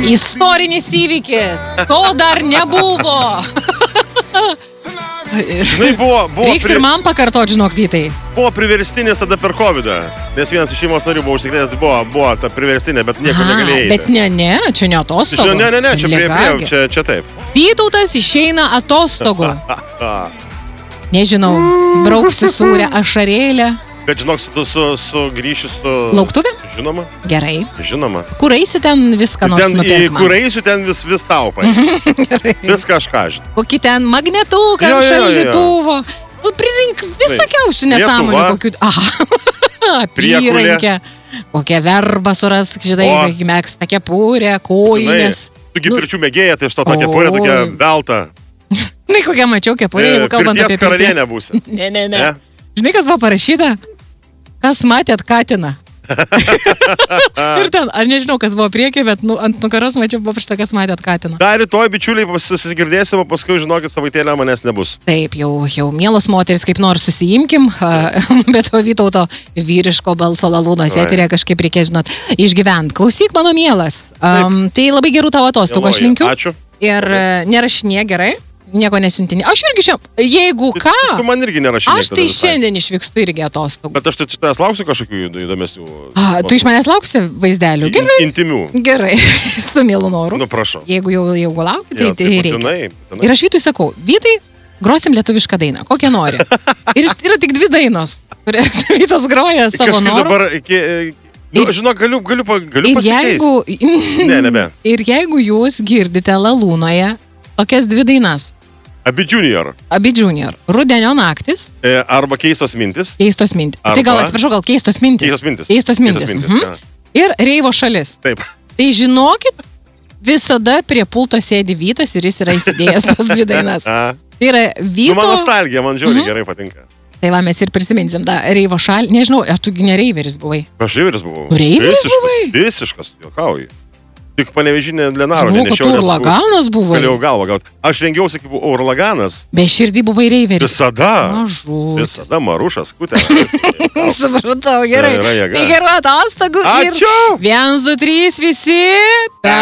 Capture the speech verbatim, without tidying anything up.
Istorinis įvykis. To dar nebuvo. Žinai, buvo... buvo Reiks ir man pakartot, žinok, Vytai. Buvo priverstinis tada per kovidą, nes vienas iš šeimos narių buvo užsikrėtęs, buvo, buvo ta priverstinė, bet nieko negalėjai. Bet ne, ne, čia ne atostogų. Ne, ne, ne, čia prie, prie, čia, čia taip. Vytautas išeina atostogų. Nežinau, brauksiu sūrę ašarėlę. Bet žinok, su, su, su grįšiu su... Lauktuvė? Žinoma. Gerai. Žinoma. Kur eisi ten viską nors nupirk man? Kur eisiu ten vis, vis tau paėmė. Viską aš ką žinau. Kokį ten magnetuką, šaldytuvo. Nu, prirink visokiausių nesąmonių kokių... Aha. Apyrankę. Kokią verbą surask, žinai, mėgsta kepurę, kojinės. Tu gi pirčių mėgėja, tai iš to tokia kepurė, tokia velta. Žinai, kokią mačiau kepurę, jeigu kalbant apie pirties. Pirties karalienė būsi. Ne, ne, ne. Žinai, kas buvo parašyta? Kas matėt katiną? Ir ten, ar nežinau, kas buvo priekį, bet nu, ant nugaros mačiau buvo parašyta, kas matėt katiną. Dar rytoj, bičiuliai, susigirdėsim, o paskui, žinokit, savaitėlę manęs nebus. Taip, jau, jau mielos moteris, kaip nors susiimkim, bet o Vytauto vyriško balso lalūnos eterė kažkaip reikia, žinot, išgyvent. Klausyk, mano mielas. Um, tai labai gerų tavo atostogų, aš linkiu. Ačiū. Ir nerašinė gerai. Nieko nesiuntinė. Aš irgi šiandien, jeigu ką, tu man irgi nerašinė. Aš tai šiandien išvykstu irgi atostogų. Bet aš tai tavęs lauksiu kažkokių įdomesnių. A, tu iš manęs lauksi vaizdelių? Gerai. Intimių. Gerai, su mielu noru. Nu, prašau. Jeigu jau, jau lauki, tai, ja, tai reikia. Būtinai, būtinai. Ir aš Vytui sakau, Vytai, grosim lietuvišką dainą, kokią nori. Ir yra tik dvi dainos, kurias Vytas groja savo Kažkaip noru. Dabar, iki, nu, ir, žinok, galiu, galiu, galiu pasikeist. Jeigu, ne, nebe. Ir jeigu jūs girdite Lalūnoje tokias dvi dainas, Abi Junior. Abi Junior. Rudenio naktis. E, arba keistos mintis. Keistos mintis. Arba... Tai gal, atsiprašau, gal keistos mintis. Keistos mintis. Keistos mintis. Keistos mintis mhm. Ir Reivo šalis. Taip. Tai žinokit, visada prie pulto sėdi Vytas ir jis yra įsidėjęs tas dvi dainas. Tai yra Vyto... Nu, man nostalgija, man žiauriai mhm. gerai patinka. Tai va, mes ir prisiminsim tą Reivo šalį. Nežinau, ar tu ne Reiveris buvai? Aš Reiveris buvau. Reiveris visiškas, buvai? Visiškas, juokauju. Tik Panevežinė Lenaro nenešiau. Žinau, kad tu urlaganas buvai. Galėjau galvą gauti. Aš rengiausi kaip urlaganas. Be širdį buvai Reiveris. Visada. Mažutis. Visada Marušas, kutė. Supratau, gerai. Tai gerai atostogų. Ačiū. Vienas, du, trys, visi.